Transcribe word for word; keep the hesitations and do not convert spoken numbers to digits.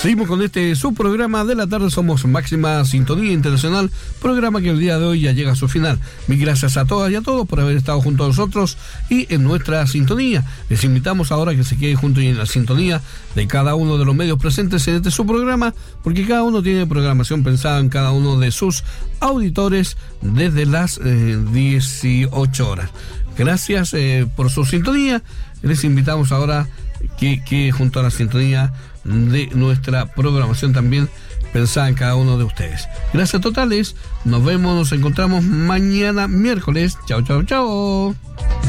Seguimos con este subprograma de la tarde, somos Máxima Sintonía Internacional, programa que el día de hoy ya llega a su final. Mil gracias a todas y a todos por haber estado junto a nosotros y en nuestra sintonía. Les invitamos ahora a que se queden juntos y en la sintonía de cada uno de los medios presentes en este subprograma, porque cada uno tiene programación pensada en cada uno de sus auditores desde las eh, dieciocho horas. Gracias eh, por su sintonía. Les invitamos ahora que, que junto a la sintonía de nuestra programación también pensada en cada uno de ustedes. Gracias totales. Nos vemos, nos encontramos mañana miércoles. Chao, chao, chao.